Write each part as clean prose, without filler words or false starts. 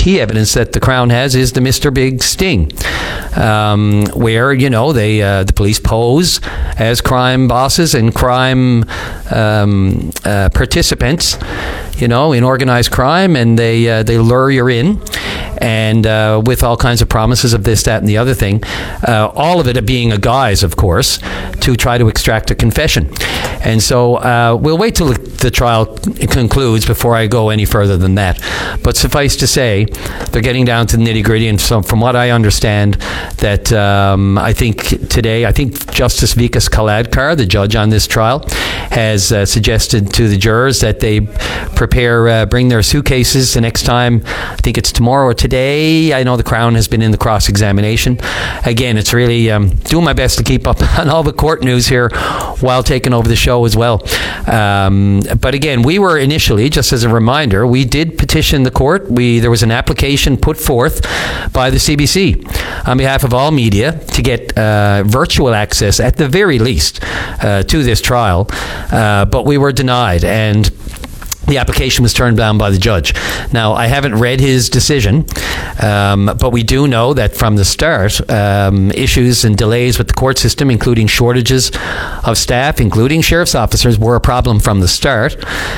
key evidence that the Crown has is the Mr. Big sting, where, the police pose as crime bosses and crime participants, in organized crime, and they lure you in, and with all kinds of promises of this, that, and the other thing, all of it being a guise, of course, to try to extract a confession. And so we'll wait till the trial concludes before I go any further than that. But suffice to say, they're getting down to the nitty-gritty, and so from what I understand, that I think Justice Vikas Kaladkar, the judge on this trial, has suggested to the jurors that they bring their suitcases the next time. I think it's tomorrow or today. I know the Crown has been in the cross-examination. Again, it's really doing my best to keep up on all the court news here while taking over the show as well. But again, we were initially, just as a reminder, we did petition the court. There was an application put forth by the CBC on behalf of all media to get virtual access, at the very least, to this trial. But we were denied, and the application was turned down by the judge. Now, I haven't read his decision, but we do know that from the start, issues and delays with the court system, including shortages of staff, including sheriff's officers, were a problem from the start.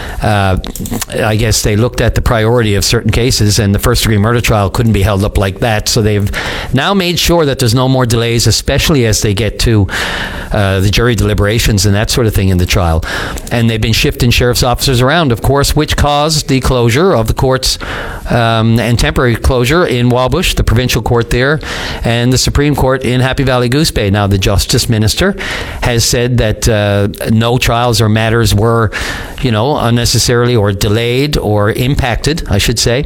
I guess they looked at the priority of certain cases, and the first-degree murder trial couldn't be held up like that. So they've now made sure that there's no more delays, especially as they get to the jury deliberations and that sort of thing in the trial. And they've been shifting sheriff's officers around, of course, which caused the closure of the courts and temporary closure in Wabush, the provincial court there, and the Supreme Court in Happy Valley Goose Bay. Now, the Justice Minister has said that no trials or matters were, unnecessarily or delayed or impacted, I should say,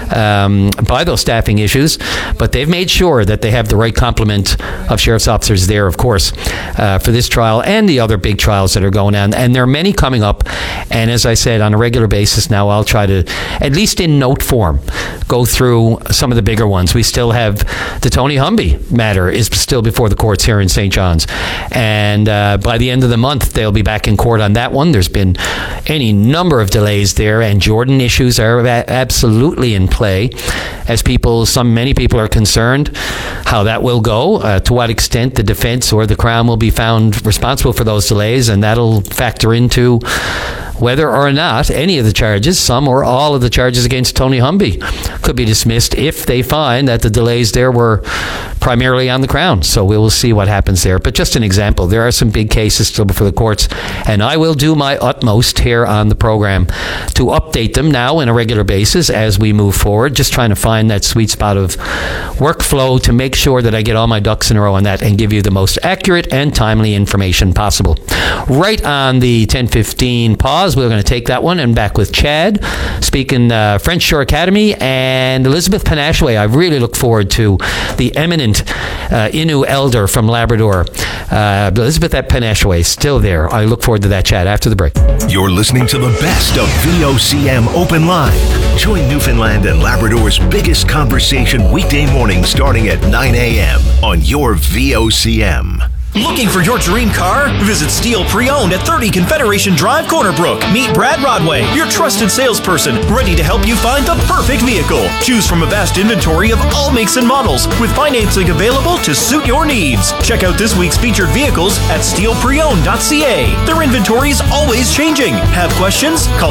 by those staffing issues. But they've made sure that they have the right complement of sheriff's officers there, of course, for this trial and the other big trials that are going on. And there are many coming up. And as I said, on a regular basis now, I'll try to, at least in note form, go through some of the bigger ones. We still have the Tony Humby matter is still before the courts here in St. John's. And by the end of the month, they'll be back in court on that one. There's been any number of delays there, and Jordan issues are absolutely in play as many people are concerned how that will go, to what extent the defense or the Crown will be found responsible for those delays, and that'll factor into whether or not any of the charges, some or all of the charges against Tony Humby, could be dismissed if they find that the delays there were primarily on the Crown. So we will see what happens there. But just an example, there are some big cases still before the courts, and I will do my utmost here on the program to update them now on a regular basis as we move forward, just trying to find that sweet spot of workflow to make sure that I get all my ducks in a row on that and give you the most accurate and timely information possible. Right on the 10:15 pause, we're going to take that one, and back with Chad speaking French Shore Academy and Elizabeth Panashway. I really look forward to the eminent Innu elder from Labrador, Elizabeth Panashway, still there. I look forward to that chat after the break. You're listening to the best of VOCM Open Line. Join Newfoundland and Labrador's biggest conversation weekday morning starting at 9 a.m. on your VOCM. Looking for your dream car? Visit Steel Pre-Owned at 30 Confederation Drive, Corner Brook. Meet Brad Rodway, your trusted salesperson, ready to help you find the perfect vehicle. Choose from a vast inventory of all makes and models, with financing available to suit your needs. Check out this week's featured vehicles at steelpreowned.ca. Their inventory is always changing. Have questions? Call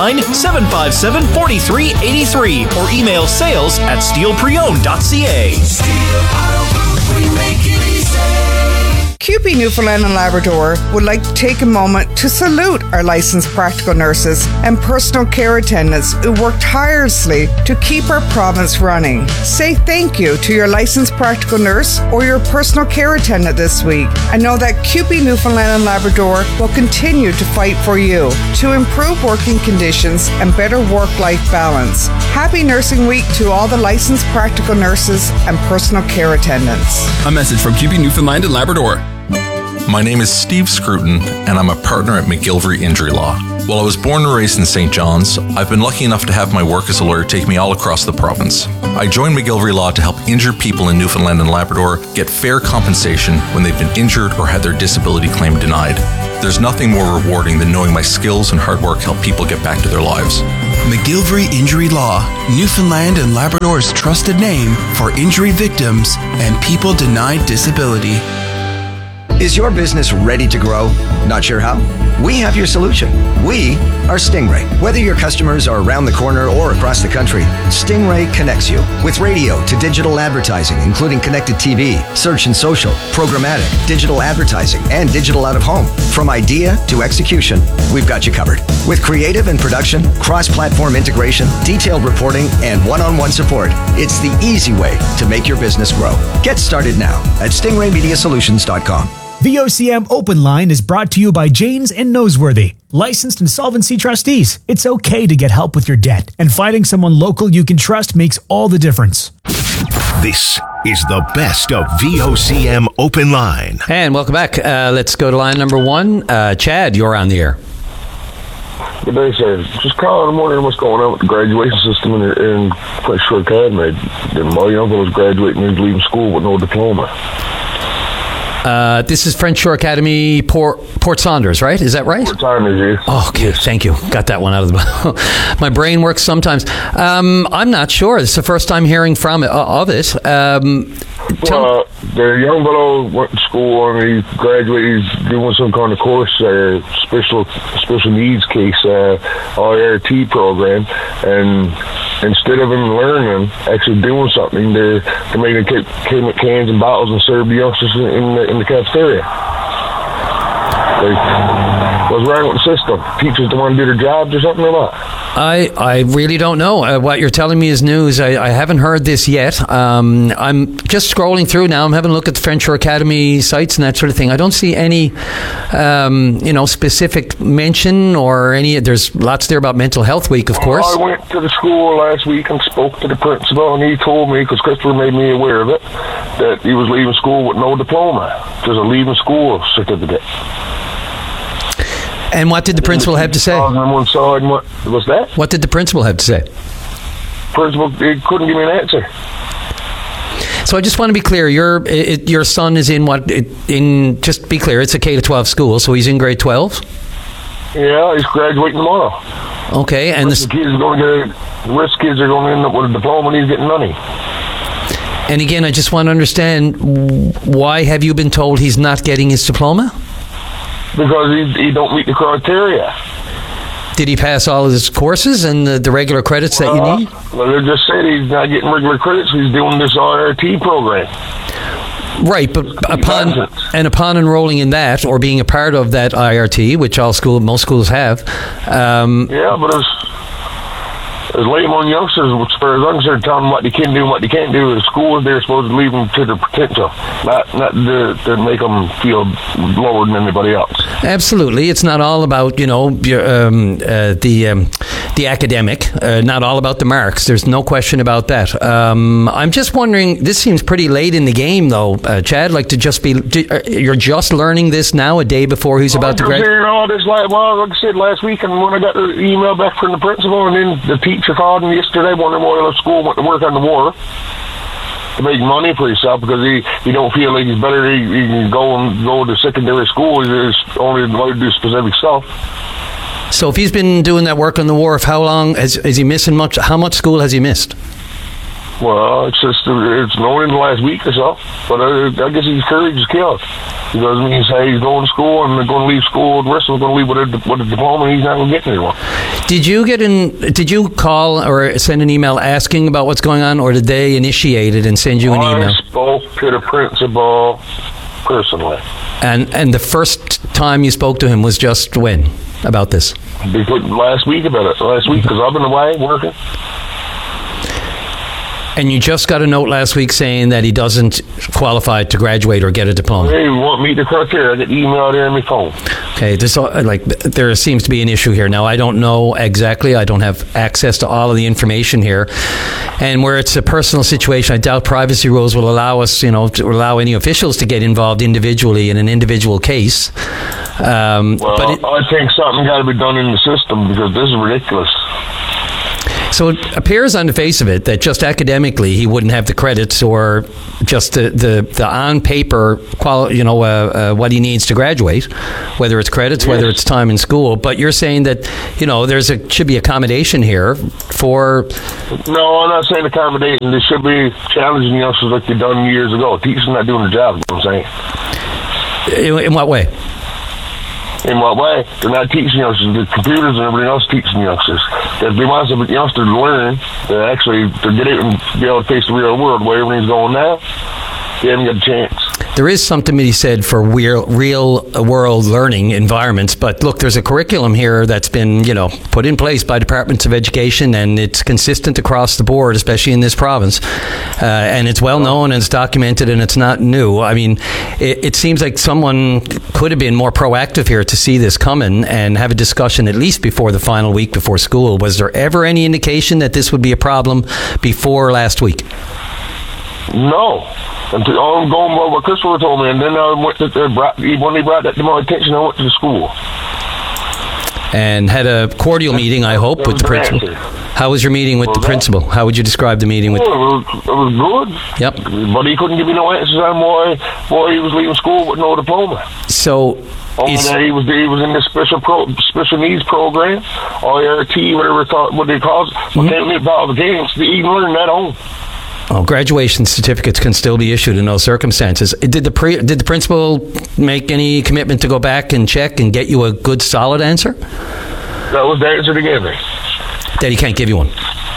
709-757-4383 or email sales@steelpreowned.ca. Steel Auto Group, we make it easy. CUPE Newfoundland and Labrador would like to take a moment to salute our licensed practical nurses and personal care attendants who work tirelessly to keep our province running. Say thank you to your licensed practical nurse or your personal care attendant this week. I know that CUPE Newfoundland and Labrador will continue to fight for you to improve working conditions and better work-life balance. Happy Nursing Week to all the licensed practical nurses and personal care attendants. A message from CUPE Newfoundland and Labrador. My name is Steve Scruton, and I'm a partner at McGilvery Injury Law. While I was born and raised in St. John's, I've been lucky enough to have my work as a lawyer take me all across the province. I joined McGilvery Law to help injured people in Newfoundland and Labrador get fair compensation when they've been injured or had their disability claim denied. There's nothing more rewarding than knowing my skills and hard work help people get back to their lives. McGilvery Injury Law, Newfoundland and Labrador's trusted name for injury victims and people denied disability. Is your business ready to grow? Not sure how? We have your solution. We are Stingray. Whether your customers are around the corner or across the country, Stingray connects you with radio to digital advertising, including connected TV, search and social, programmatic, digital advertising, and digital out of home. From idea to execution, we've got you covered. With creative and production, cross-platform integration, detailed reporting, and one-on-one support, it's the easy way to make your business grow. Get started now at stingraymediasolutions.com. VOCM Open Line is brought to you by Janes and Noseworthy, licensed insolvency trustees. It's okay to get help with your debt, and finding someone local you can trust makes all the difference. This is the best of VOCM Open Line. And welcome back. Let's go to line number 1. Chad, you're on the air. Good day, sir. Just calling. I'm wondering what's going on with the graduation system in French Shore Academy. My uncle was graduating and he's leaving school with no diploma. This is French Shore Academy, Port Saunders, right? Is that right? Port Saunders, yes. Oh, okay, yes. Thank you. Got that one out of the my brain works sometimes. I'm not sure. This is the first time hearing from of it. The young fellow went to school and he graduated. He's doing some kind of course, special needs case, IRT program, and instead of him learning, actually doing something, they're making cans and bottles and serve the youngsters in the cafeteria. What's wrong with the system? Teachers don't want to do their jobs or something or what? I really don't know. What you're telling me is news. I haven't heard this yet. I'm just scrolling through now. I'm having a look at the French Shore Academy sites and that sort of thing. I don't see any, specific mention or any. There's lots there about Mental Health Week, of course. I went to the school last week and spoke to the principal, and he told me, because Christopher made me aware of it, that he was leaving school with no diploma, just a leaving school certificate. And what did the principal have to say? On one side, and what's that? What did the principal have to say? Principal, he couldn't give me an answer. So I just want to be clear. Your son is in what? Just be clear. It's a K-12 school, so he's in grade 12. Yeah, he's graduating tomorrow. Okay, and the rest kids are going to end up with a diploma, and he's getting money. And again, I just want to understand, why have you been told he's not getting his diploma? Because he don't meet the criteria. Did he pass all of his courses and the regular credits that you need? Well, they just said he's not getting regular credits. He's doing this IRT program. Right, but upon enrolling in that or being a part of that IRT, which most schools have. Yeah, but it's laying on youngsters, as far as I'm concerned, telling them what they can do and what they can't do. The schools, they're supposed to leave them to their potential, not to make them feel lower than anybody else. Absolutely, it's not all about the academic, not all about the marks. There's no question about that. I'm just wondering. This seems pretty late in the game, though, Chad. Like you're just learning this now, a day before he's about to graduate. All this, like I said last week, and when I got the email back from the principal, and then the teacher called him yesterday, wondering why he left school, went to work on the wharf to make money for himself because he don't feel like he's better. He can go to secondary school. He's only allowed to do specific stuff. So if he's been doing that work on the wharf, how long is he missing? How much school has he missed? Well, it's only in the last week or so. But I guess his courage is killed. Because it means he's going to school and they're going to leave school. The rest of them are going to leave with a diploma, and he's not going to get anywhere. Did you call or send an email asking about what's going on, or did they initiate it and send you an email? I spoke to the principal personally. And the first time you spoke to him was just when about this? Last week, because I've been away working. And you just got a note last week saying that he doesn't qualify to graduate or get a diploma. Hey, want me to criteria? I get email there on my phone. Okay, there seems to be an issue here. Now, I don't know exactly. I don't have access to all of the information here. And where it's a personal situation, I doubt privacy rules will allow us, to allow any officials to get involved individually in an individual case. I think something got to be done in the system because this is ridiculous. So it appears on the face of it that just academically he wouldn't have the credits or just the on paper what he needs to graduate, whether it's credits, whether it's time in school. But you're saying that should be accommodation here for. No, I'm not saying accommodation. There should be challenging youngsters like they've done years ago. Teachers not doing the job. You know what I'm saying? In what way? In what way? They're not teaching youngsters. The computers and everything else teaching youngsters. If they want a youngster to learn, to get it and be able to face the real world where everything's going now, they haven't got a chance. There is something to be said for real world learning environments, but look, there's a curriculum here that's been, put in place by departments of education, and it's consistent across the board, especially in this province, and it's well known and it's documented and it's not new. I mean, it seems like someone could have been more proactive here to see this coming and have a discussion at least before the final week before school. Was there ever any indication that this would be a problem before last week? No. I'm going by what Christopher told me, and then I went when he brought that to my attention, I went to the school. And had a cordial meeting, I hope, with the principal. How was your meeting with the principal? How would you describe the meeting with? It was good. Yep. But he couldn't give me no answers on why he was leaving school with no diploma. So. He was in the special needs program, IRT, what they call it. But can't live out of the games. They even learn that home. Oh, graduation certificates can still be issued in those circumstances. Did the principal make any commitment to go back and check and get you a good, solid answer? That was the answer to give me. That he can't give you one?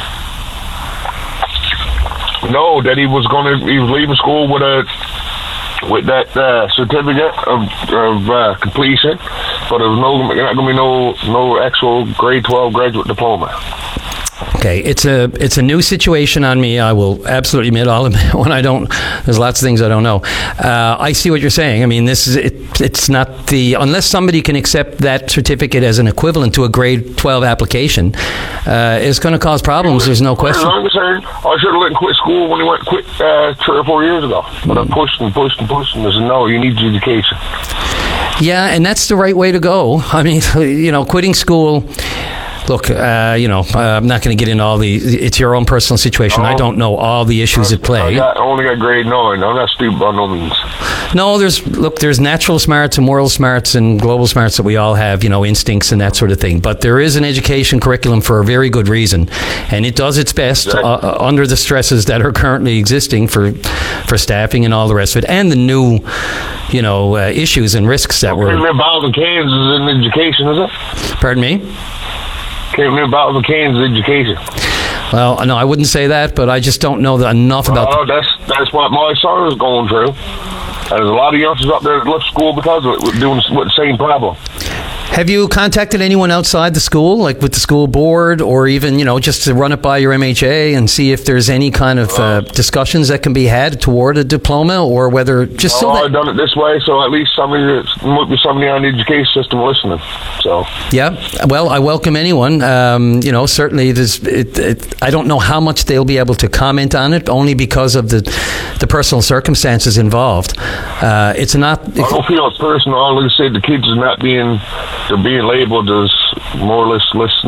No, that he was leaving school with that certificate of completion, but there was not going to be no actual grade 12 graduate diploma. Okay, it's a new situation on me. I will absolutely admit there's lots of things I don't know. I see what you're saying. I mean, it's not unless somebody can accept that certificate as an equivalent to a grade 12 application, it's going to cause problems. There's no question. I should have let him quit school when he went quit 3 or 4 years ago. But I pushed and I said, no, you need education. Yeah, and that's the right way to go. I mean, quitting school. Look, I'm not going to get into all it's your own personal situation. I don't know all the issues at play. I only got grade 9. I'm not stupid by no means. No, there's natural smarts and moral smarts and global smarts that we all have, instincts and that sort of thing. But there is an education curriculum for a very good reason, and it does its best under the stresses that are currently existing for staffing and all the rest of it, and the new, issues and risks that were. Bottles and cans is in education, is it? Pardon me? Can't live out of Kane's education. Well, no, I wouldn't say that, but I just don't know enough about. That's what my son is going through. There's a lot of youngsters up there that left school because of it, doing with the same problem. Have you contacted anyone outside the school, like with the school board, or even, just to run it by your MHA and see if there's any kind of discussions that can be had toward a diploma, or whether just so that... I've done it this way, so at least somebody on the education system listening. So yeah, well, I welcome anyone. Certainly, I don't know how much they'll be able to comment on it, only because of the personal circumstances involved. It's not. I don't feel it's personal. Like I said, the kids are not being. They're being labeled as more or less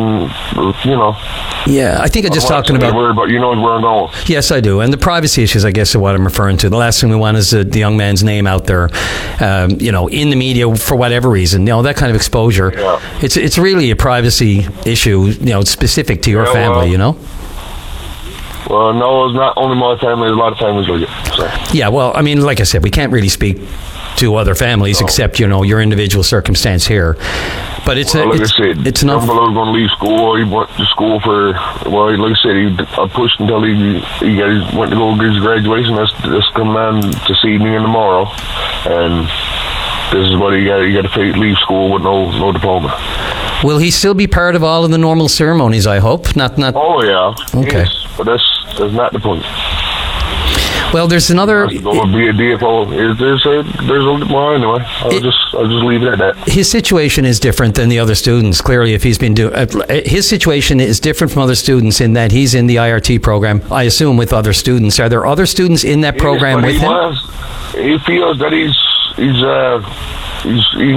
Yeah, I think I'm just talking about. But you know where I'm going. Yes, I do, and the privacy issues, I guess, are what I'm referring to. The last thing we want is the young man's name out there, in the media for whatever reason. That kind of exposure. Yeah. It's really a privacy issue, specific to your family. Well, no, it's not only my family. There's a lot of families like it. So. Yeah, well, I mean, like I said, we can't really speak to other families except your individual circumstance here. But it's enough. Young fellow was going to leave school. He went to school for like I said, he pushed until he went to go get his graduation. That's coming on to see me tomorrow, and this is what he got. He got to leave school with no diploma. Will he still be part of all of the normal ceremonies? I hope not. Oh yeah. Okay, yes, but that's not the point. Well, there's another. It's going to be a DFO. Well, anyway, I'll just leave it at that. His situation is different than the other students. Clearly, if he's been his situation is different from other students in that he's in the IRT program. I assume with other students. Are there other students in that program with him? He feels that he's he's a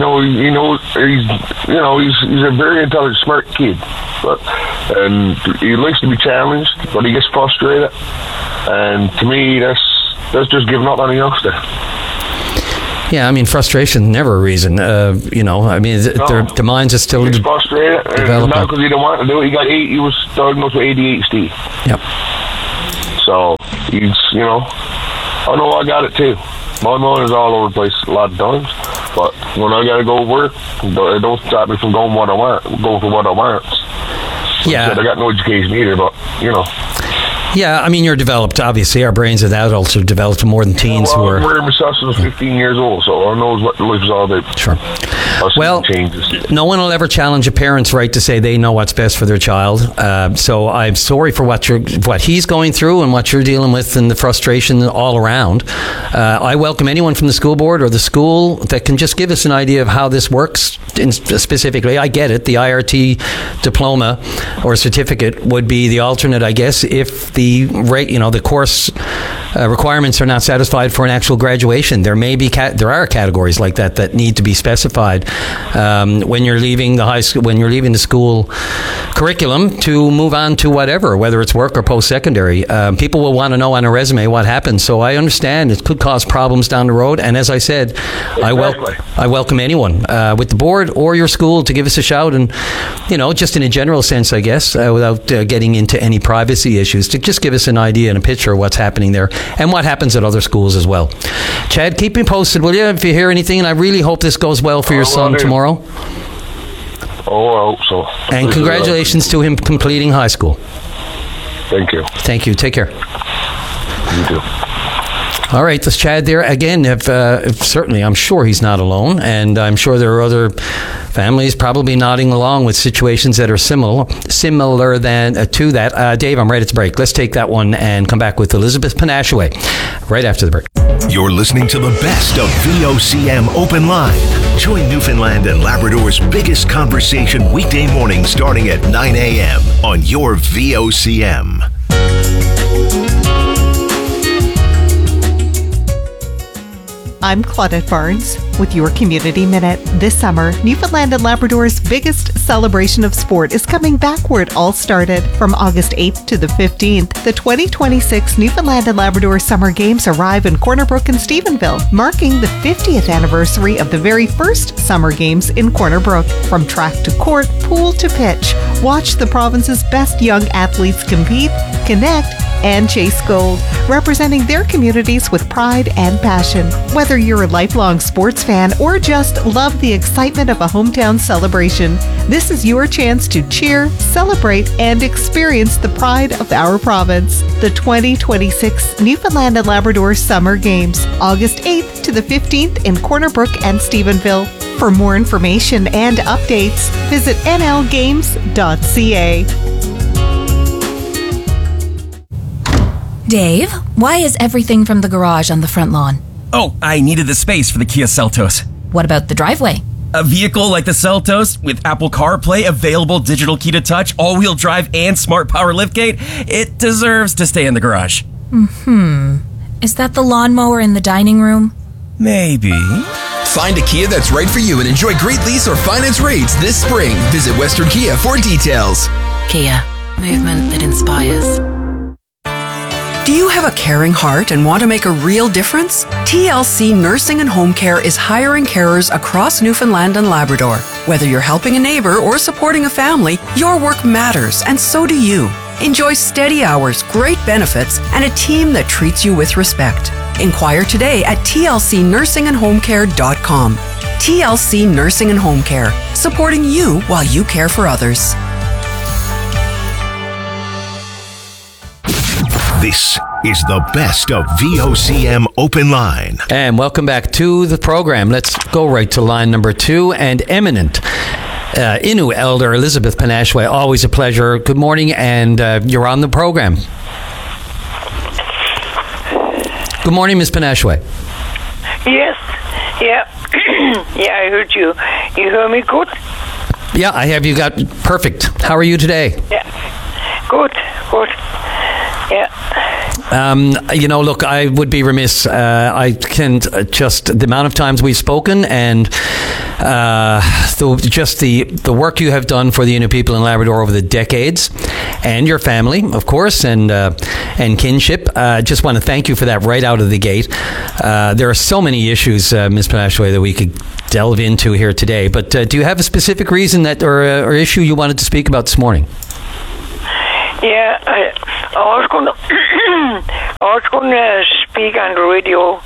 very intelligent, smart kid, and he likes to be challenged, but he gets frustrated. And to me, that's just giving up on a youngster. Yeah, I mean, frustration never a reason. Their minds are still he's frustrated, and not because he didn't want to do it. He was diagnosed with ADHD. Yep. So he's, I know I got it too. My mind is all over the place a lot of times, but when I got to go to work, it don't stop me from going for what I want. Yeah, I got no education either, but Yeah, I mean, you're developed. Obviously, our brains as adults are developed more than teens who are. I was myself since 15 years old, so I know what life is all about. Sure. Well, no one will ever challenge a parent's right to say they know what's best for their child. So I'm sorry for what he's going through and what you're dealing with and the frustration all around. I welcome anyone from the school board or the school that can just give us an idea of how this works. Specifically, I get it. The IRT diploma or certificate would be the alternate, I guess, if the course requirements are not satisfied for an actual graduation. There are categories like that need to be specified when you're leaving the high school, when you're leaving the school curriculum to move on to whether it's work or post-secondary. People will want to know on a resume what happened. So I understand it could cause problems down the road. And as I said, exactly. I welcome anyone with the board or your school to give us a shout, and just in a general sense, I guess, without getting into any privacy issues, to just give us an idea and a picture of what's happening there and what happens at other schools as well. Chad, keep me posted, will you, if you hear anything, and I really hope this goes well for your son tomorrow. Oh, I hope so. And congratulations to him completing high school. Thank you. Thank you. Take care. You too. All right, that's Chad there. Again, if certainly, I'm sure he's not alone, and I'm sure there are other families probably nodding along with situations that are similar to that. Dave, I'm ready to break. Let's take that one and come back with Elizabeth Panashaway right after the break. You're listening to the best of VOCM Open Line. Join Newfoundland and Labrador's biggest conversation weekday mornings starting at 9 a.m. on your VOCM. I'm Claudette Barnes with your Community Minute. This summer, Newfoundland and Labrador's biggest celebration of sport is coming back where it all started. From August 8th to the 15th, the 2026 Newfoundland and Labrador Summer Games arrive in Corner Brook and Stephenville, marking the 50th anniversary of the very first Summer Games in Corner Brook. From track to court, pool to pitch, watch the province's best young athletes compete, connect, and chase gold, representing their communities with pride and passion. Whether you're a lifelong sports fan or just love the excitement of a hometown celebration, this is your chance to cheer, celebrate, and experience the pride of our province. The 2026 Newfoundland and Labrador Summer Games, August 8th to the 15th in Corner Brook and Stephenville. For more information and updates, visit nlgames.ca. Dave, why is everything from the garage on the front lawn? Oh, I needed the space for the Kia Seltos. What about the driveway? A vehicle like the Seltos with Apple CarPlay, available digital key to touch, all-wheel drive, and smart power liftgate, it deserves to stay in the garage. Is that the lawnmower in the dining room? Maybe. Find a Kia that's right for you and enjoy great lease or finance rates this spring. Visit Western Kia for details. Kia, movement that inspires. Do you have a caring heart and want to make a real difference? TLC Nursing and Home Care is hiring carers across Newfoundland and Labrador. Whether you're helping a neighbor or supporting a family, your work matters, and so do you. Enjoy steady hours, great benefits, and a team that treats you with respect. Inquire today at tlcnursingandhomecare.com. TLC Nursing and Home Care, supporting you while you care for others. This is the best of VOCM Open Line. And welcome back to the program. Let's go right to line number 2 and eminent Innu Elder Elizabeth Panashaway. Always a pleasure. Good morning, and you're on the program. Good morning, Ms. Panashaway. Yes. Yeah. Yeah, I heard you. You hear me good? Yeah, I have you got perfect. How are you today? Yeah. Good. Yeah. Look, I would be remiss. I can't just the amount of times we've spoken, and the work you have done for the Inuit people in Labrador over the decades, and your family, of course, and kinship. Just want to thank you for that right out of the gate. There are so many issues, Ms. Panashway, that we could delve into here today. But do you have a specific reason or issue you wanted to speak about this morning? Yeah, I was going to speak on the radio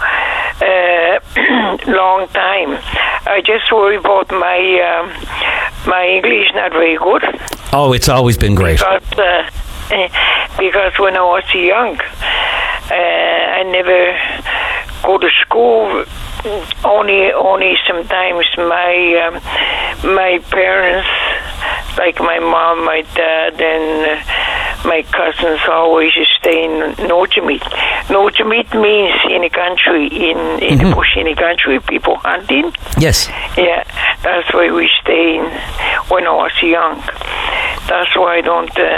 long time. I just worry about my English not very good. Oh, it's always been great. Because when I was young, I never go to school. Only sometimes my parents, like my mom, my dad, and my cousins always stay in Nojamit. Nojamit means in the country, in the bush, in the country, people hunting. Yes. Yeah, that's where we stay in when I was young. That's why I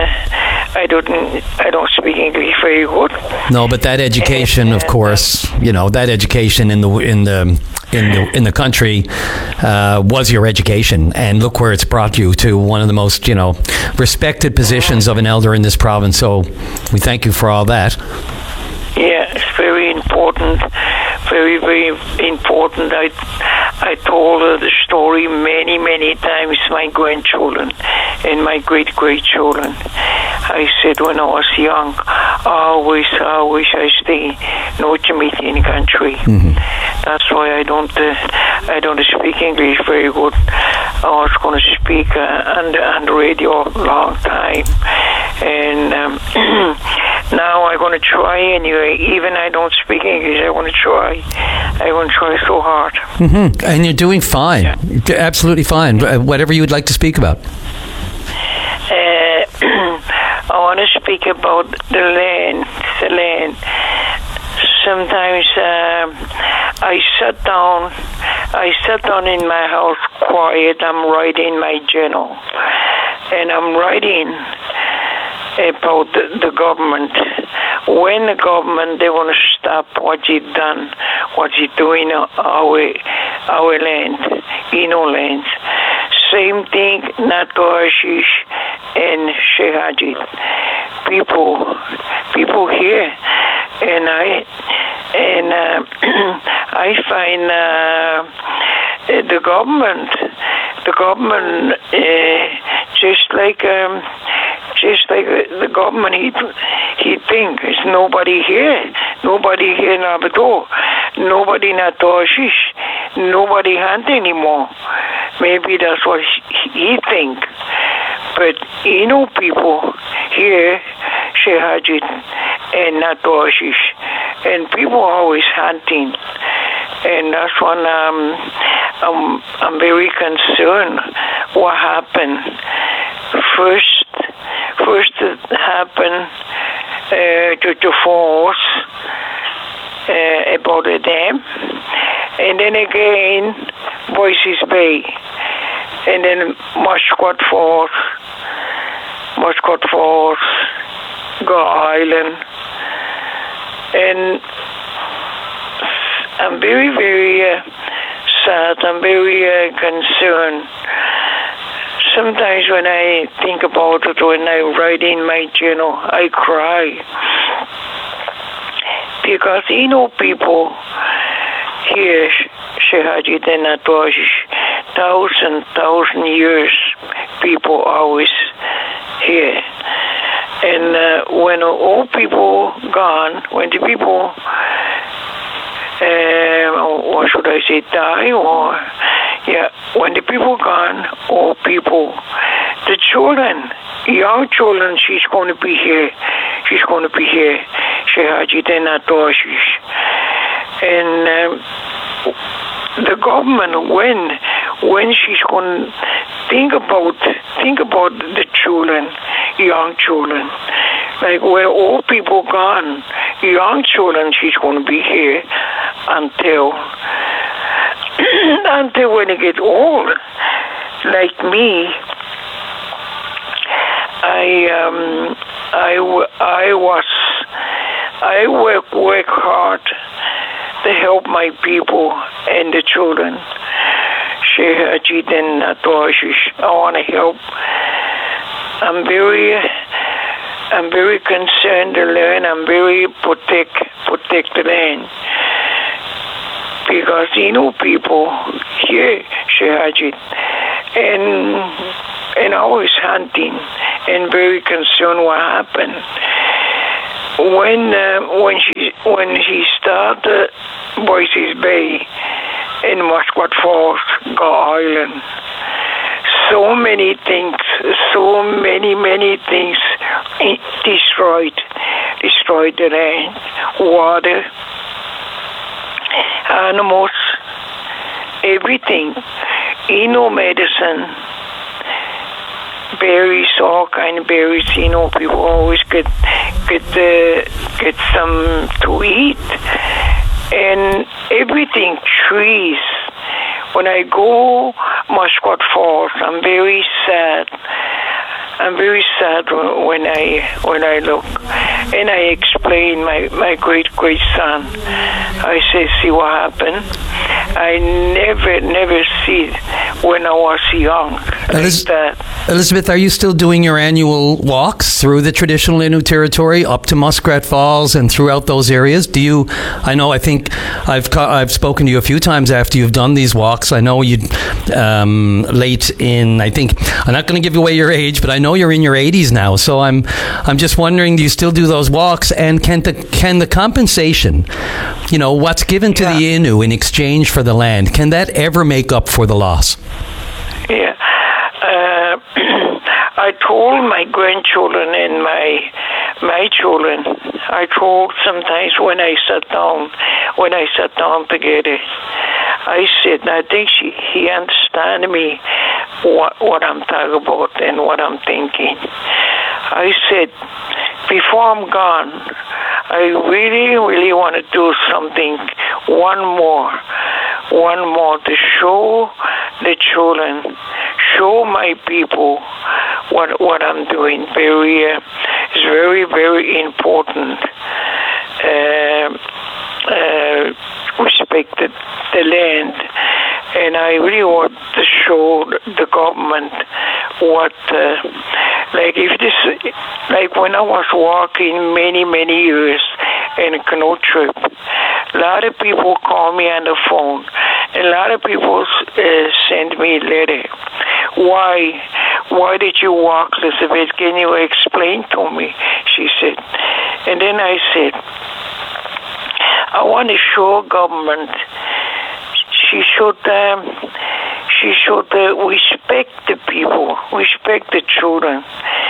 don't speak English very good. No, but that education, of course, that education in the country was your education, and look where it's brought you to one of the most respected positions of an elder in this province. So we thank you for all that. Yeah, it's very important, very, very important. I told her the story many, many times, my grandchildren and my great-grandchildren. I said when I was young, always I stay Nojamit in the country. That's why I don't speak English very good. I was going to speak on the radio a long time, and now I'm going to try anyway. Even I don't speak English, I want to try. I want to try so hard. And you're doing fine. Yeah. You're absolutely fine. Whatever you would like to speak about. I want to speak about the land. Sometimes I sat down in my house quiet. I'm writing my journal, and I'm writing about the government. When the government, they want to stop what it done, what it doing our land, land. Same thing, Natgoashish and Shehajit. People here, and I find the government, just like the government, he thinks there's nobody here in Labrador, nobody in Natgoashish, nobody hunt anymore. Maybe that's what he think. But people here, Shehajit and Natgoashish, and people are always hunting, and that's when I'm very concerned. What happened? First it happened to the falls about the dam, and then again Voices Bay, and then Muscat Falls, Gull Island, and I'm very, very sad. I'm very concerned. Sometimes when I think about it, when I write in my journal, I cry. Because people here, Shehajit and Natgoashish, thousand years, people always here. And when all people gone, when the people, what should I say, die, or when the people gone, all people, the children, young children, she's going to be here. Shehajit and Natgoashish. And the government, when she's going to think about the children, young children, like where all people gone, young children, she's going to be here until when they get old, like me. I work hard to help my people and the children. I want to help. I'm very concerned to learn. I'm very protect the land. Because people here, Shehajit, and I was hunting and very concerned what happened. When she started Voices Bay in Musquat Falls, Gull Island, so many things destroyed the land, water, animals, everything. Medicine, berries, all kind of berries. People always get some to eat, and everything. Trees. When I go Musquat Falls, I'm very sad. I'm very sad when I look, and I explain my great son. I say, see what happened. I never see it when I was young. Elizabeth, are you still doing your annual walks through the traditional Innu territory up to Muskrat Falls and throughout those areas? Do you? I think I've spoken to you a few times after you've done these walks. I know you late in. I think I'm not going to give away your age, but I know you're in your 80s now. So I'm just wondering, do you still do those walks? And can the compensation, what's given to the Innu in exchange for the land, can that ever make up for the loss? Yeah. I told my grandchildren and my children, I told sometimes when I sat down together, I said, I think he understands me what I'm talking about and what I'm thinking. I said, before I'm gone, I really want to do something, one more to show the children, show my people what I'm doing. It's very important. Respect the land, and I really want to show the government what, like when I was walking many years in a canoe trip, a lot of people call me on the phone, and a lot of people send me a letter. Why did you walk, Elizabeth? Can you explain to me? She said, and then I said, I want to show government. She should respect the people, respect the children.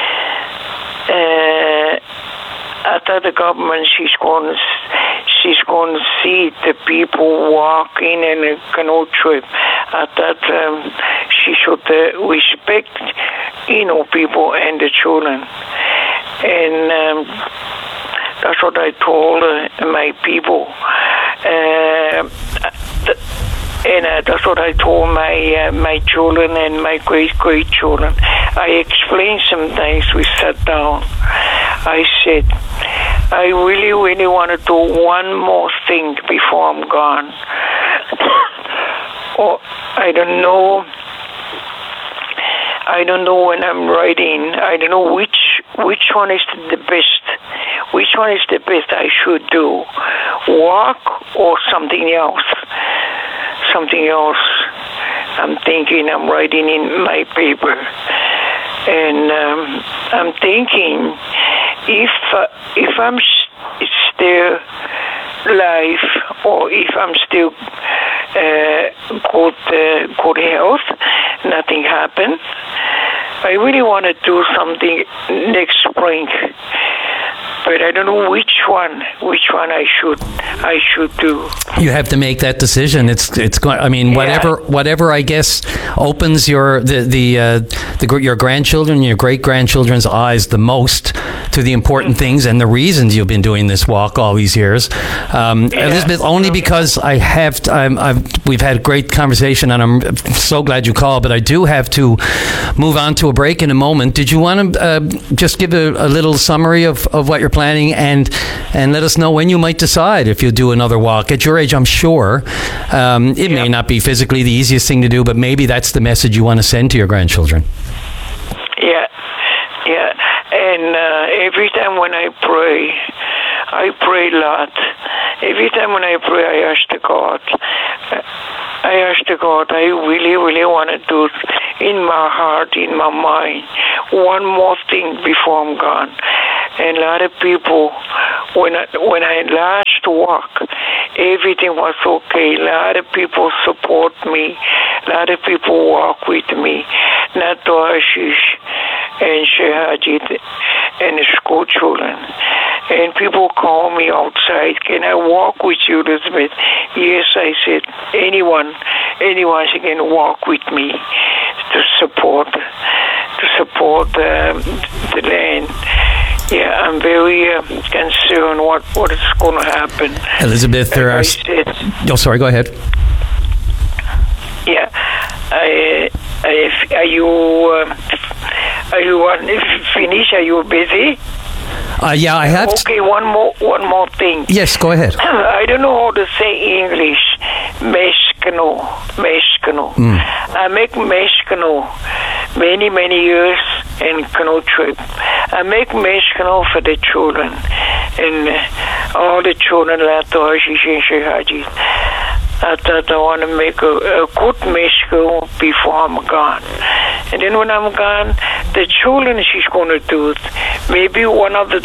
After the government, she's going to see the people walking in a canoe trip. At that time, she should respect, people and the children. And that's what I told my people. And that's what I told my children and my great-children. I explained sometimes, we sat down. I said, I really want to do one more thing before I'm gone. I don't know when I'm writing. I don't know which one is the best. Which one is the best I should do? Walk or something else? Something else. I'm thinking, I'm writing in my paper. And I'm thinking, if I'm still alive, or if I'm still good health, nothing happened, I really want to do something next spring. But I don't know which one I should do. You have to make that decision. It's going. I mean, whatever I guess opens your grandchildren, your great grandchildren's eyes the most to the important things and the reasons you've been doing this walk all these years. Elizabeth, only because we've had a great conversation, and I'm so glad you called. But I do have to move on to a break in a moment. Did you want to just give a little summary of what your planning, and let us know when you might decide if you'll do another walk. At your age, I'm sure it may not be physically the easiest thing to do, but maybe that's the message you want to send to your grandchildren. Yeah. And every time when I pray a lot. Every time when I pray, I ask the God, I really, really want to do in my heart, in my mind, one more thing before I'm gone. And a lot of people, when I last walk, everything was okay. A lot of people support me. A lot of people walk with me. Nato Ashish and Shehajit and the school children. And people call me outside, can I walk with you, Elizabeth? Yes, I said, anyone can walk with me to support the land. Yeah, I'm very concerned what is going to happen. Elizabeth, there are... Oh, sorry, go ahead. Yeah. Are you finished? Are you busy? Yeah, I have. Okay, one more thing. Yes, go ahead. I don't know how to say English. Meshkano. I make meshkano many years in canoe trip. I make meshkano for the children and all the children like Haji. I thought I want to make a good meshkano before I'm gone. And then when I'm gone, the children she's going to do it. Maybe one of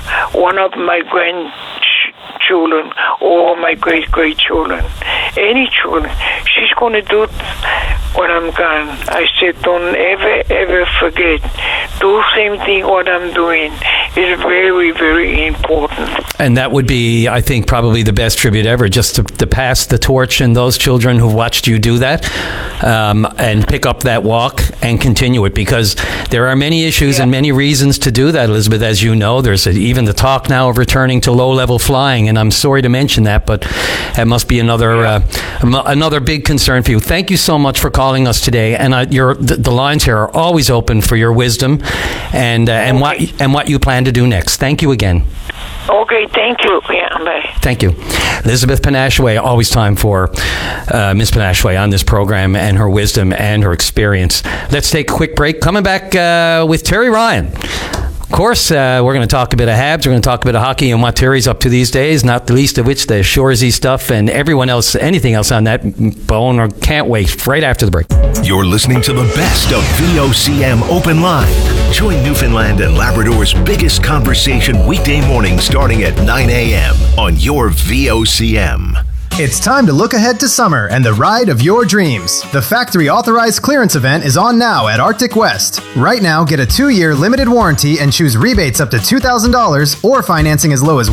my grandchildren or my great-grandchildren, any children, she's going to do it when I'm gone. I said, don't ever forget. Do the same thing what I'm doing is very, very important. And that would be, I think, probably the best tribute ever, just to pass the torch and those children who've watched you do that, and pick up that walk and continue it, because there are many issues and many reasons to do that, Elizabeth, as you know. There's even the talk now of returning to low-level flying, and I'm sorry to mention that, but that must be another big concern for you. Thank you so much for calling us today, and the lines here are always open for your wisdom and what you plan to do next. Thank you again. Okay, thank you. Yeah, bye. Thank you. Elizabeth Panashway, always time for Miss Panashway on this program and her wisdom and her experience. Let's take a quick break. Coming back with Terry Ryan. Of course, we're going to talk a bit of Habs. We're going to talk a bit of hockey and what Terry's up to these days, not the least of which the Shoresy stuff and everyone else, anything else on that bone. Or can't wait. Right after the break. You're listening to the best of VOCM Open Line. Join Newfoundland and Labrador's biggest conversation weekday morning starting at 9 a.m. on your VOCM. It's time to look ahead to summer and the ride of your dreams. The factory authorized clearance event is on now at Arctic West. Right now, get a 2-year limited warranty and choose rebates up to $2,000 or financing as low as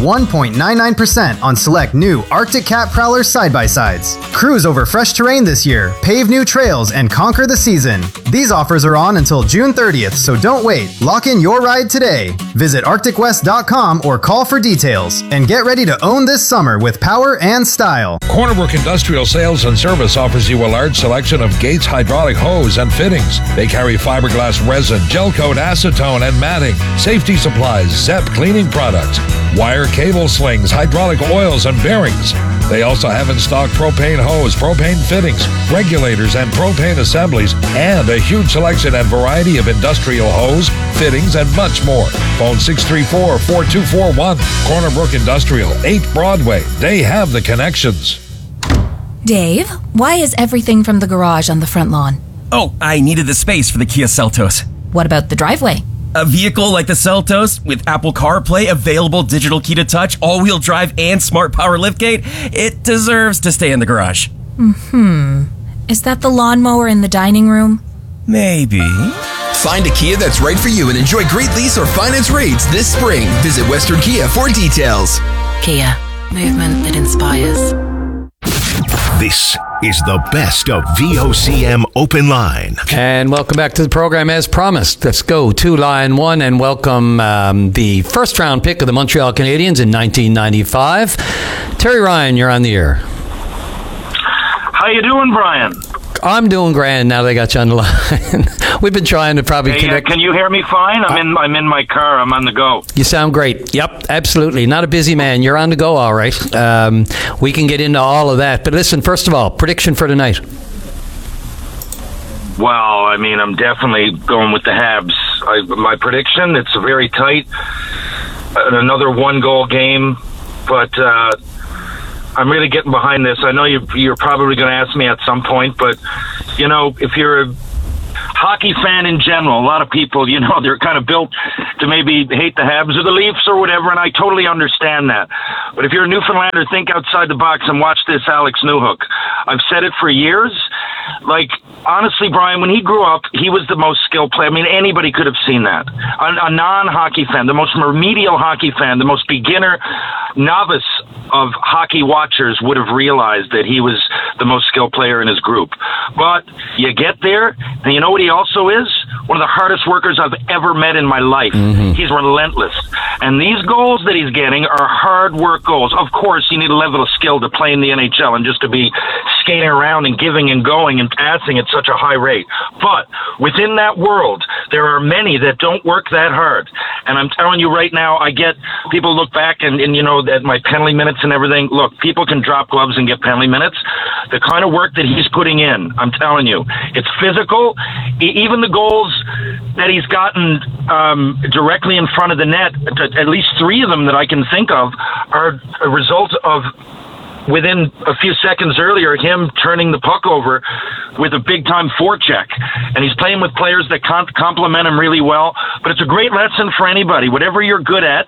1.99% on select new Arctic Cat Prowler side-by-sides. Cruise over fresh terrain this year, pave new trails, and conquer the season. These offers are on until June 30th, so don't wait. Lock in your ride today. Visit ArcticWest.com or call for details. And get ready to own this summer with power and style. Cornerbrook Industrial Sales and Service offers you a large selection of Gates hydraulic hose and fittings. They carry fiberglass resin, gel coat, acetone, and matting, safety supplies, ZEP cleaning products, wire cable slings, hydraulic oils, and bearings. They also have in stock propane hose, propane fittings, regulators, and propane assemblies, and a huge selection and variety of industrial hose, fittings, and much more. Phone 634-4241. Cornerbrook Industrial, 8 Broadway. They have the connections. Dave, why is everything from the garage on the front lawn? Oh, I needed the space for the Kia Seltos. What about the driveway? A vehicle like the Seltos with Apple CarPlay, available digital key to touch, all-wheel drive, and smart power liftgate, it deserves to stay in the garage. Is that the lawnmower in the dining room? Maybe. Find a Kia that's right for you and enjoy great lease or finance rates this spring. Visit Western Kia for details. Kia, movement that inspires. This is the best of VOCM Open Line. And welcome back to the program as promised. Let's go to line one and welcome the first round pick of the Montreal Canadiens in 1995. Terry Ryan, you're on the air. How you doing, Brian? I'm doing grand now they got you on the line. We've been trying to probably connect. Can you hear me fine? I'm in my car. I'm on the go. You sound great. Yep, absolutely. Not a busy man. You're on the go, all right. We can get into all of that. But listen, first of all, prediction for tonight. Well, I'm definitely going with the Habs. My prediction, it's a very tight, another 1-goal game, but I'm really getting behind this. I know you're probably going to ask me at some point, but, if you're a hockey fan in general, a lot of people, they're kind of built to maybe hate the Habs or the Leafs or whatever, and I totally understand that. But if you're a Newfoundlander, think outside the box and watch this Alex Newhook. I've said it for years. Honestly, Brian, when he grew up, he was the most skilled player. Anybody could have seen that. A non-hockey fan, the most remedial hockey fan, the most beginner, novice of hockey watchers would have realized that he was the most skilled player in his group. But you get there, and you know what he also is? One of the hardest workers I've ever met in my life. Mm-hmm. He's relentless. And these goals that he's getting are hard work goals. Of course, you need a level of skill to play in the NHL and just to be skating around and giving and going and passing at such a high rate. But within that world, there are many that don't work that hard. And I'm telling you right now, I get people look back and at my penalty minutes and everything. Look, people can drop gloves and get penalty minutes. The kind of work that he's putting in, I'm telling you, it's physical. Even the goals that he's gotten directly in front of the net, at least 3 of them that I can think of, are a result of within a few seconds earlier, him turning the puck over with a big-time forecheck. And he's playing with players that complement him really well. But it's a great lesson for anybody. Whatever you're good at,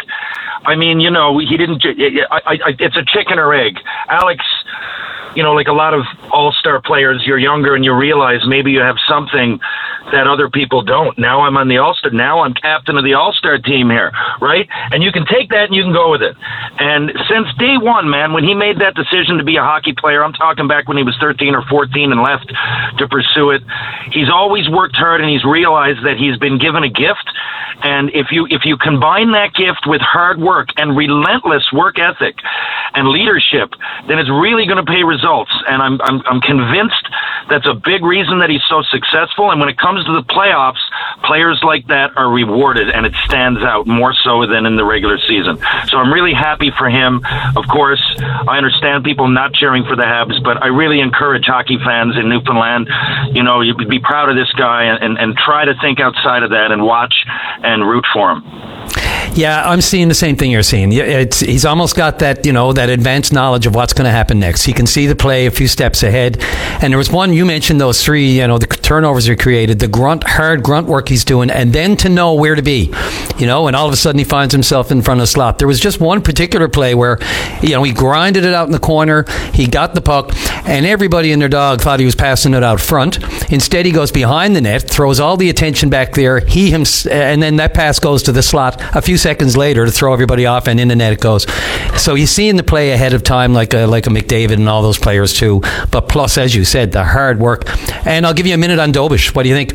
he didn't... it's a chicken or egg. Alex... like a lot of all-star players, you're younger and you realize maybe you have something that other people don't. Now I'm on the All-Star. Now I'm captain of the All-Star team here, right? And you can take that and you can go with it. And since day one, man, when he made that decision to be a hockey player, I'm talking back when he was 13 or 14 and left to pursue it, he's always worked hard and he's realized that he's been given a gift. And if you combine that gift with hard work and relentless work ethic and leadership, then it's really going to pay results. And I'm convinced that's a big reason that he's so successful. And when it comes to the playoffs, players like that are rewarded, and it stands out more so than in the regular season. So I'm really happy for him. Of course, I understand people not cheering for the Habs, but I really encourage hockey fans in Newfoundland, you be proud of this guy and try to think outside of that and watch and root for him. Yeah, I'm seeing the same thing you're seeing. He's almost got that, that advanced knowledge of what's going to happen next. He can see the play a few steps ahead. And there was one, you mentioned those 3, the turnovers are created, the hard grunt work he's doing, and then to know where to be, and all of a sudden he finds himself in front of the slot. There was just one particular play where, he grinded it out in the corner, he got the puck, and everybody and their dog thought he was passing it out front. Instead, he goes behind the net, throws all the attention back there, and then that pass goes to the slot a few seconds later to throw everybody off, and in the net it goes. So he's seeing the play ahead of time like a McDavid and all those players too. But plus, as you said, the hard work. And I'll give you a minute on Dobish. What do you think?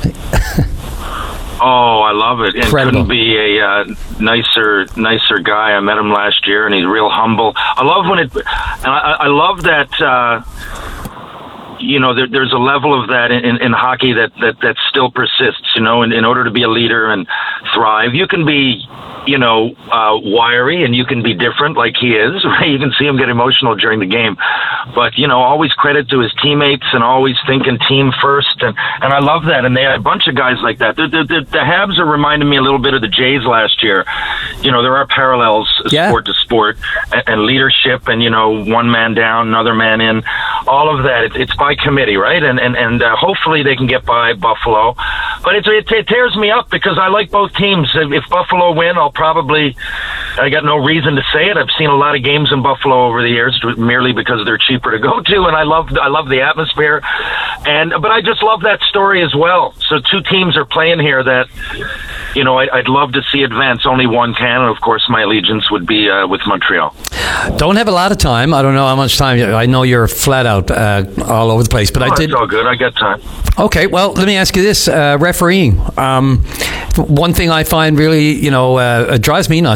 Oh, I love it. Incredible. And couldn't be a nicer guy. I met him last year, and he's real humble. I love I love that. There's a level of that in hockey that still persists. In order to be a leader and thrive, you can be, wiry and you can be different like he is. Right? You can see him get emotional during the game, but always credit to his teammates and always thinking team first. And I love that. And they had a bunch of guys like that. The Habs are reminding me a little bit of the Jays last year. There are parallels sport to sport and leadership and, one man down, another man in, all of that. It's by committee, right? And hopefully they can get by Buffalo. But it tears me up because I like both teams. If Buffalo win, I got no reason to say it. I've seen a lot of games in Buffalo over the years merely because they're cheaper to go to, and I love the atmosphere. But I just love that story as well. So 2 teams are playing here that, I'd love to see advance. Only one can, and of course my allegiance would be with Montreal. Don't have a lot of time. I don't know how much time. I know you're flat out all over the place, but I did. It's all good. I got time. Okay, well, let me ask you this: refereeing. One thing I find really, drives me nuts is all the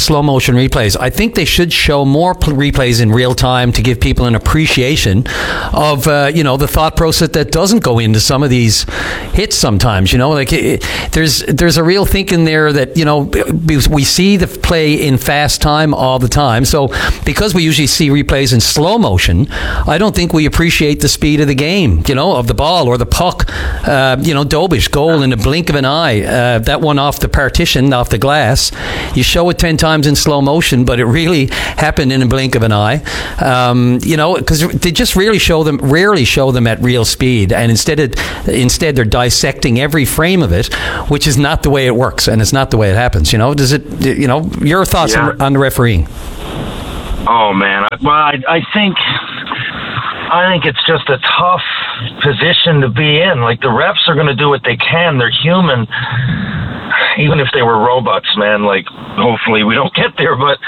slow motion replays. I think they should show more replays in real time to give people an appreciation of the thought process that doesn't go into some of these hits sometimes. There's a real thinking there that we see the play in fast time all the time. So because we usually see replays in slow motion, I don't think we appreciate the speed of the game, of the ball or the puck. Dobish goal in the blink of an eye. That one off the partition, off the glass. You show it 10 times in slow motion, but it really happened in a blink of an eye. Because they just rarely show them at real speed, and instead they're dissecting every frame of it, which is not the way it works, and it's not the way it happens. Does it? Your thoughts on the refereeing? Oh man, I think it's just a tough position to be in. Like, the refs are going to do what they can. They're human. Even if they were robots, man, like, hopefully we don't get there. But,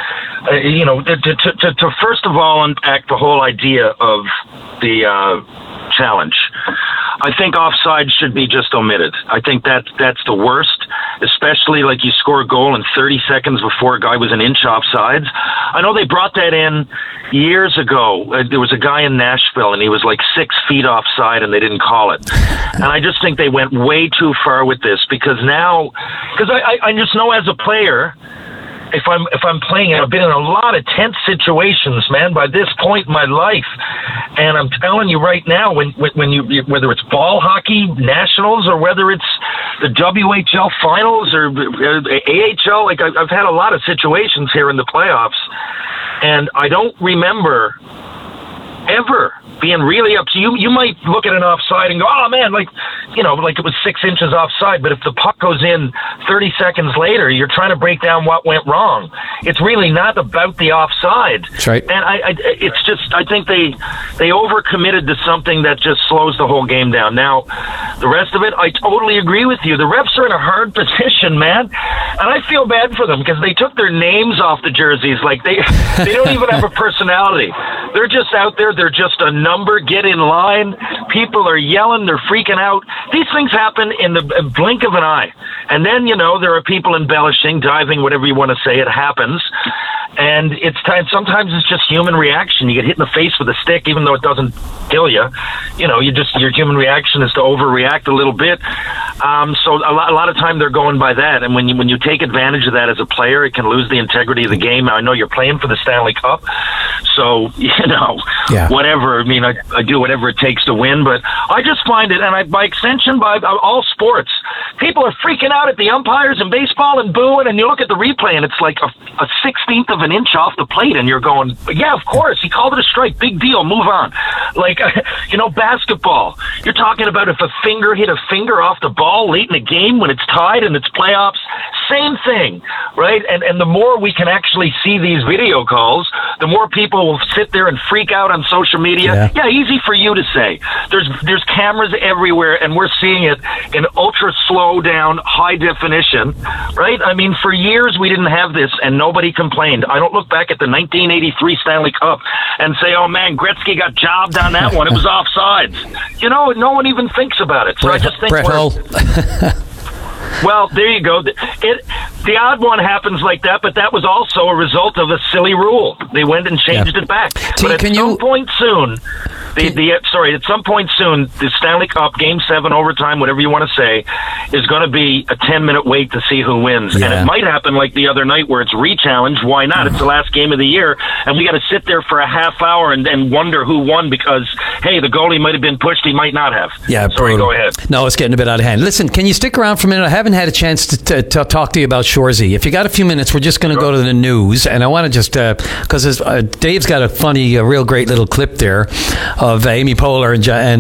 to first of all unpack the whole idea of the challenge, I think offside should be just omitted. I think that's the worst, especially like you score a goal and 30 seconds before a guy was an inch offsides. I know they brought that in years ago. There was a guy in Nashville and he was like 6 feet offside and they didn't call it. And I just think they went way too far with this because I just know as a player, if I'm playing, I've been in a lot of tense situations, man, by this point in my life. And I'm telling you right now, when you whether it's ball hockey nationals or whether it's the WHL finals or AHL, like I've had a lot of situations here in the playoffs, and I don't remember ever being really up to you. You might look at an offside and go, oh man, like it was 6 inches offside. But if the puck goes in 30 seconds later, you're trying to break down what went wrong. It's really not about the offside. That's right. And I think they overcommitted to something that just slows the whole game down. Now, the rest of it, I totally agree with you. The refs are in a hard position, man. And I feel bad for them because they took their names off the jerseys. Like they don't even have a personality. They're just out there. They're just a number. Get in line. People are yelling. They're freaking out. These things happen in the blink of an eye. And then, there are people embellishing, diving, whatever you want to say. It happens. And sometimes it's just human reaction. You get hit in the face with a stick, even though it doesn't kill you. Your human reaction is to overreact a little bit. So a lot of time they're going by that. And when you take advantage of that as a player, it can lose the integrity of the game. Now, I know you're playing for the Stanley Cup. So, whatever. I mean, I do whatever it takes to win. But I just find it, and by extension, by all sports, people are freaking out at the umpires in baseball and booing. And you look at the replay, and it's like a 16th of an inch off the plate. And you're going, yeah, of course. He called it a strike. Big deal. Move on. Like, basketball. You're talking about if a finger hit a finger off the ball late in the game when it's tied and it's playoffs. Same thing, right? And the more we can actually see these video calls, the more people will sit there and freak out on social media. Yeah, easy for you to say. There's cameras everywhere, and we're seeing it in ultra slow down, high definition, right? I mean, for years we didn't have this, and nobody complained. I don't look back at the 1983 Stanley Cup and say, oh man, Gretzky got jobbed on that one. It was offsides. No one even thinks about it. So I just think well, there you go. The odd one happens like that, but that was also a result of a silly rule. They went and changed it back. But at some point soon, the Stanley Cup, Game 7, overtime, whatever you want to say, is going to be a 10-minute wait to see who wins. Yeah. And it might happen like the other night where it's re-challenge. Why not? It's the last game of the year, and we got to sit there for a half hour and wonder who won because, hey, the goalie might have been pushed, he might not have. Yeah, sorry, go ahead. No, it's getting a bit out of hand. Listen, can you stick around for a minute? I haven't had a chance to talk to you about Shoresy. If you got a few minutes, we're just going to go to the news, and I want to just because Dave's got a real great little clip there of Amy Poehler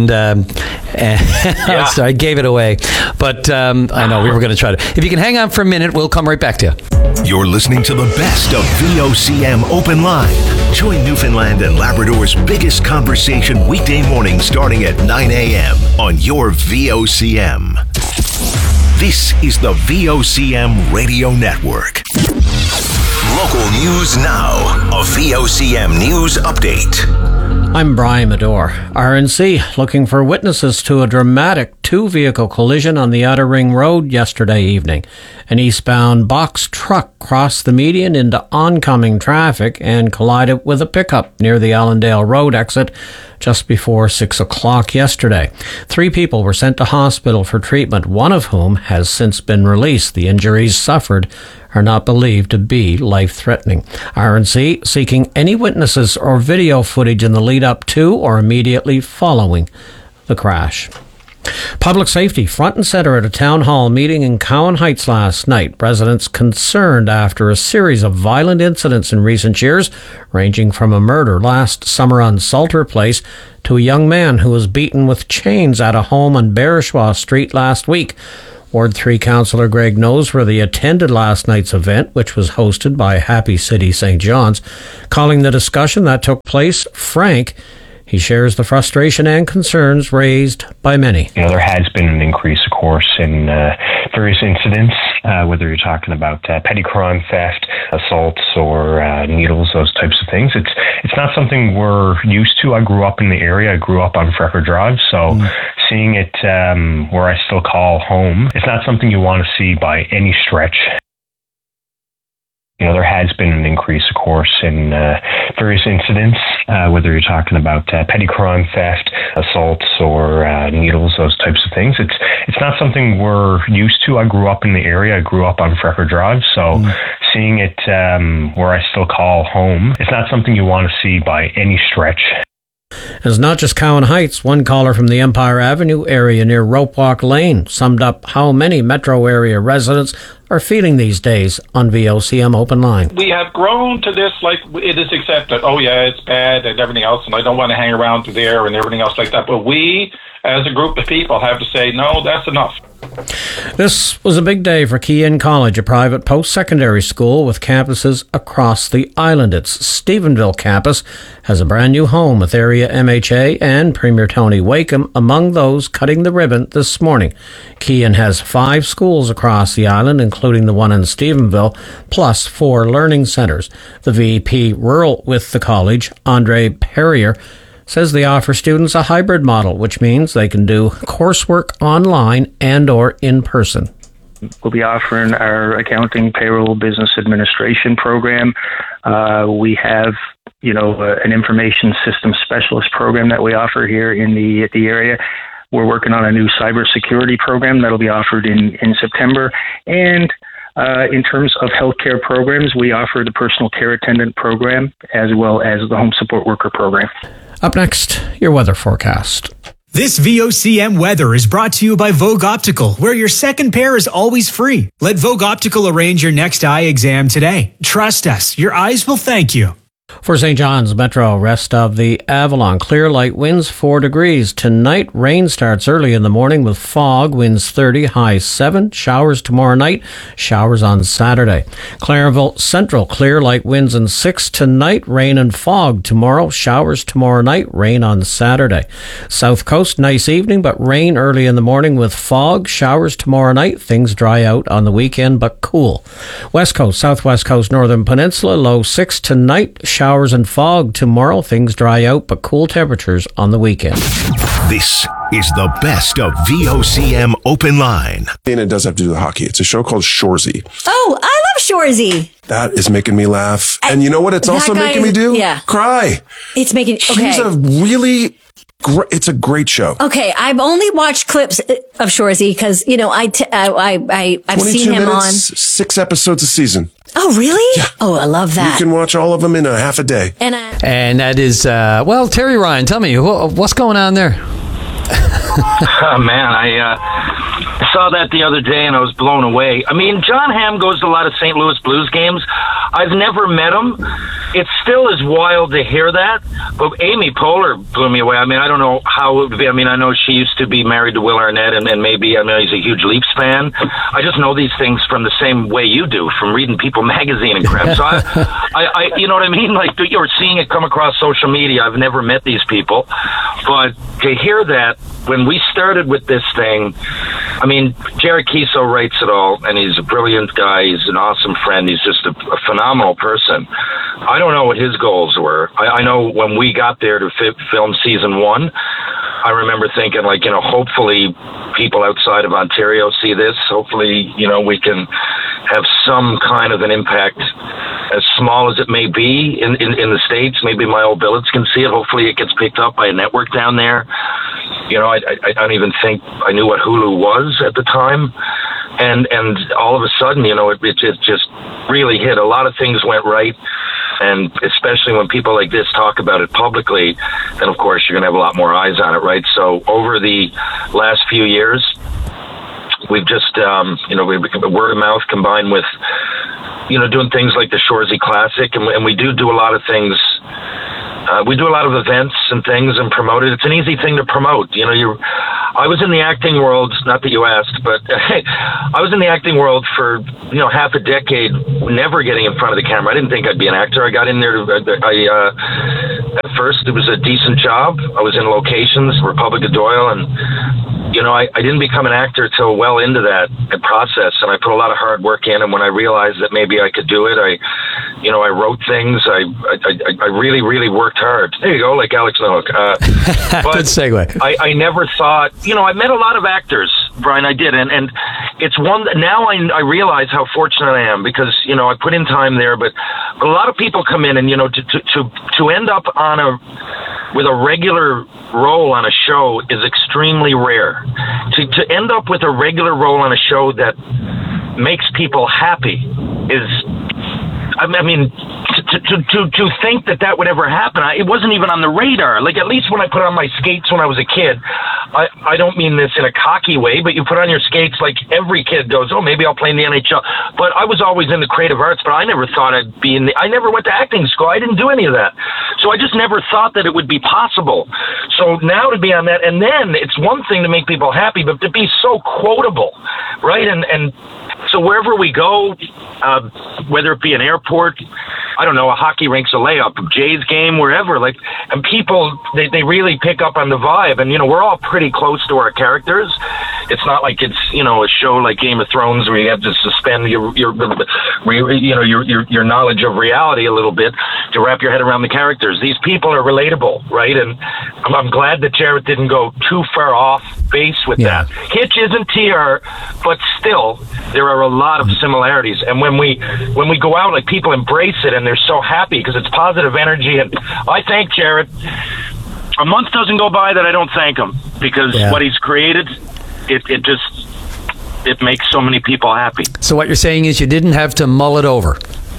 and so I gave it away, but I know we were going to try to. If you can hang on for a minute, we'll come right back to you. You're listening to the best of VOCM Open Line. Join Newfoundland and Labrador's biggest conversation weekday morning starting at 9 a.m. on your VOCM. This is the VOCM Radio Network. Local news now. A VOCM news update. I'm Brian Medore. RNC looking for witnesses to a dramatic two-vehicle collision on the Outer Ring Road yesterday evening. An eastbound box truck crossed the median into oncoming traffic and collided with a pickup near the Allendale Road exit just before 6 o'clock yesterday. 3 people were sent to hospital for treatment, one of whom has since been released. The injuries suffered are not believed to be life-threatening. RNC seeking any witnesses or video footage in the lead-up to or immediately following the crash. Public safety front and center at a town hall meeting in Cowan Heights last night. Residents concerned after a series of violent incidents in recent years, ranging from a murder last summer on Salter Place to a young man who was beaten with chains at a home on Bereshaw Street last week. Ward 3 Councillor Greg Noseworthy attended last night's event, which was hosted by Happy City St. John's, calling the discussion that took place frank. He shares the frustration and concerns raised by many. There has been an increase, of course, in various incidents, whether you're talking about petty crime, theft, assaults, or needles, those types of things. It's not something we're used to. I grew up in the area. I grew up on Frecker Drive, so seeing it where I still call home, it's not something you want to see by any stretch. There has been an increase, of course, in various incidents, whether you're talking about petty crime, theft, assaults, or needles, those types of things. It's not something we're used to. I grew up in the area. I grew up on Frecker Drive, so seeing it where I still call home, it's not something you want to see by any stretch. It's not just Cowan Heights. One caller from the Empire Avenue area near Rope Walk Lane summed up how many metro area residents are feeling these days on VOCM Open Line. We have grown to this, like, it is accepted. Oh, yeah, it's bad and everything else, and I don't want to hang around there and everything else like that. But we, as a group of people, have to say, no, that's enough. This was a big day for Keyin College, a private post-secondary school with campuses across the island. Its Stephenville campus has a brand new home with area MHA and Premier Tony Wakeham among those cutting the ribbon this morning. Keyin has 5 schools across the island, including the one in Stephenville, plus 4 learning centres. The VP rural with the college, Andre Perrier, says they offer students a hybrid model, which means they can do coursework online and or in person. We'll be offering our accounting, payroll, business administration program. We have, an information system specialist program that we offer here in the area. We're working on a new cybersecurity program that'll be offered in September. And in terms of healthcare programs, we offer the personal care attendant program as well as the home support worker program. Up next, your weather forecast. This VOCM weather is brought to you by Vogue Optical, where your second pair is always free. Let Vogue Optical arrange your next eye exam today. Trust us, your eyes will thank you. For St. John's Metro, rest of the Avalon, clear light winds 4 degrees. Tonight, rain starts early in the morning with fog, winds 30, high 7. Showers tomorrow night, showers on Saturday. Clairville Central, clear light winds and 6 tonight, rain and fog tomorrow. Showers tomorrow night, rain on Saturday. South Coast, nice evening, but rain early in the morning with fog. Showers tomorrow night, things dry out on the weekend, but cool. West Coast, Southwest Coast, Northern Peninsula, low 6 tonight. Showers and fog tomorrow. Things dry out, but cool temperatures on the weekend. This is the best of VOCM Open Line. And it does have to do with hockey. It's a show called Shoresy. Oh, I love Shoresy. That is making me laugh. And you know what it's also making me do? Yeah. Cry. It's making... Okay. He's a really... It's a great show. Okay, I've only watched clips of Shoresy because, I've seen him on... 6 episodes a season. Oh, really? Yeah. Oh, I love that. You can watch all of them in a half a day. And that is, Terry Ryan, tell me, what's going on there? Oh, man, I saw that the other day and I was blown away. I mean, John Hamm goes to a lot of St. Louis Blues games. I've never met him. It still is wild to hear that. But Amy Poehler blew me away. I mean, I don't know how it would be. I mean, I know she used to be married to Will Arnett and maybe, he's a huge Leafs fan. I just know these things from the same way you do, from reading People magazine and crap. So I you know what I mean? Like, you're seeing it come across social media. I've never met these people. But to hear that, when we started with this thing, I mean, Jared Kiso writes it all, and he's a brilliant guy. He's an awesome friend. He's just a phenomenal person. I don't know what his goals were. I know when we got there to film season 1, I remember thinking, like, hopefully people outside of Ontario see this. Hopefully, we can have some kind of an impact, as small as it may be in the States. Maybe my old billets can see it. Hopefully it gets picked up by a network down there. I don't even think I knew what Hulu was at the time. And all of a sudden, it just really hit. A lot of things went right. And especially when people like this talk about it publicly, then of course you're going to have a lot more eyes on it, right? So over the last few years, we've just, word of mouth combined with, doing things like the Shoresy Classic, and we do a lot of things. We do a lot of events and things and promote it. It's an easy thing to promote. I was in the acting world, not that you asked, but I was in the acting world for, half a decade, never getting in front of the camera. I didn't think I'd be an actor. I got in there at first it was a decent job. I was in locations, Republic of Doyle, and I didn't become an actor till well into that process, and I put a lot of hard work in, and when I realized that maybe I could do it, I wrote things. I really, really worked hard. There you go, like Alex Nowak. Good segue. I never thought, I met a lot of actors, Brian, I did, and it's one that now I realize how fortunate I am, because, I put in time there, but a lot of people come in and, to end up with a regular role on a show is extremely rare. To end up with a regular role on a show that makes people happy is, to think that would ever happen, it wasn't even on the radar. Like, at least when I put on my skates when I was a kid, I don't mean this in a cocky way, but you put on your skates, like every kid goes, oh, maybe I'll play in the NHL. But I was always in the creative arts, but I never thought I'd be I never went to acting school. I didn't do any of that. So I just never thought that it would be possible. So now to be on that, and then it's one thing to make people happy, but to be so quotable, right? And so wherever we go, whether it be an airport, I don't know, a hockey rink's a layup, a Jays game, wherever, and people, they really pick up on the vibe, and, we're all pretty close to our characters. It's not like it's, a show like Game of Thrones where you have to suspend your knowledge of reality a little bit to wrap your head around the characters. These people are relatable, right? And I'm glad that Jarrett didn't go too far off base with that. Hitch isn't TR, but still, there are a lot of similarities. And when we go out, like, people embrace it and they're so happy because it's positive energy. And I thank Jarrett. A month doesn't go by that I don't thank him, because what he's created, it makes so many people happy. So what you're saying is you didn't have to mull it over.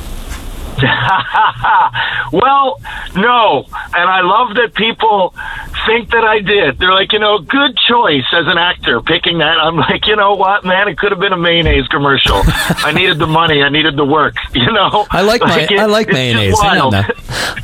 Well, no. And I love that people think that I did. They're like, good choice as an actor picking that. I'm like, you know what, man, it could have been a mayonnaise commercial. I needed the money. I needed the work, I like mayonnaise. Hang on now.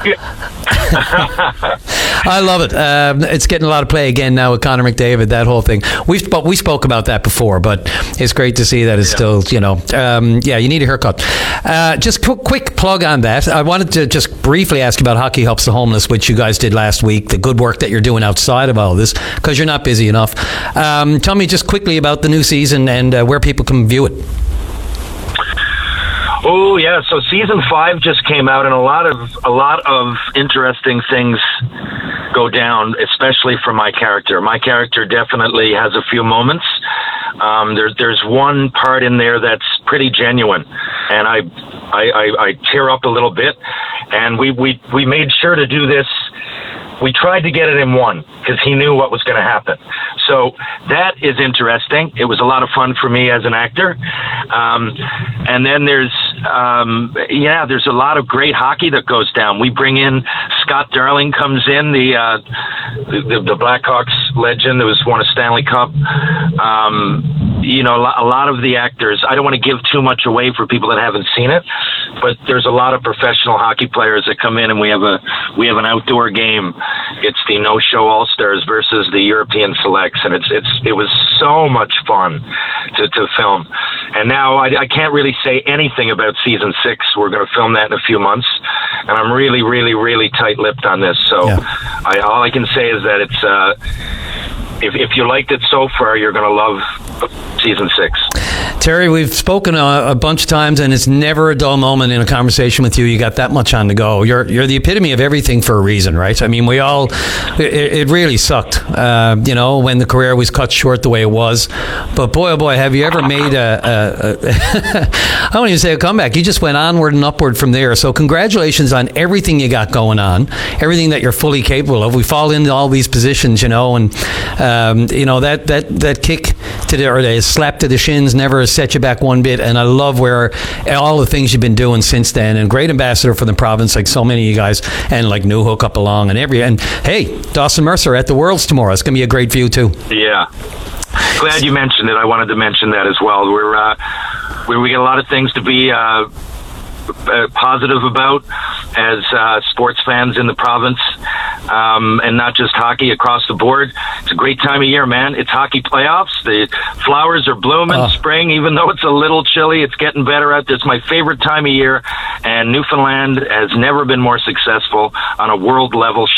I love it. It's getting a lot of play again now with Connor McDavid, that whole thing. We spoke about that before, but it's great to see that it's still, you need a haircut. Just quick plug on that. I wanted to just briefly ask about Hockey Helps the Homeless, which you guys did last week, the good work that you're doing outside of all this, because you're not busy enough. Tell me just quickly about the new season and where people can view it. Oh yeah, so season 5 just came out, and a lot of interesting things go down, especially for my character. My character definitely has a few moments. There's one part in there that's pretty genuine, and I tear up a little bit. And we made sure to do this. We tried to get it in one because he knew what was going to happen. So that is interesting. It was a lot of fun for me as an actor. And then there's a lot of great hockey that goes down. We bring in Scott Darling comes in, the Blackhawks legend that was won a Stanley Cup. A lot of the actors, I don't want to give too much away for people that haven't seen it, but there's a lot of professional hockey players that come in, and we have an outdoor game. It's the no-show All-Stars versus the European Selects, and it was so much fun to film. And now I can't really say anything about season 6. We're going to film that in a few months, and I'm really, really, really tight-lipped on this. So all I can say is that it's if you liked it so far, you're going to love season 6. Terry, we've spoken a bunch of times, and it's never a dull moment in a conversation with you. You got that much on the go. You're the epitome of everything for a reason, right? I mean, it really sucked, when the career was cut short the way it was. But boy, oh boy, have you ever made I don't even say a comeback. You just went onward and upward from there. So congratulations on everything you got going on, everything that you're fully capable of. We fall into all these positions, and that kick or the slap to the shins never set you back one bit. And I love where all the things you've been doing since then. And great ambassador for the province, like so many of you guys, and like New Hook up along and hey, Dawson Mercer at the Worlds tomorrow. It's going to be a great view too. Yeah. Glad you mentioned it. I wanted to mention that as well. We get a lot of things to be positive about as sports fans in the province, and not just hockey, across the board. It's a great time of year, man. It's hockey playoffs. The flowers are blooming. Spring, even though it's a little chilly, it's getting better out there. It's my favorite time of year, and Newfoundland has never been more successful on a world level.